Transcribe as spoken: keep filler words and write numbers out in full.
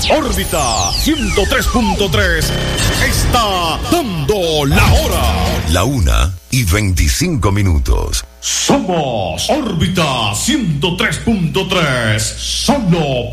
Órbita ciento tres punto tres está dando la hora. La una y veinticinco minutos. Somos Órbita ciento tres punto tres, solo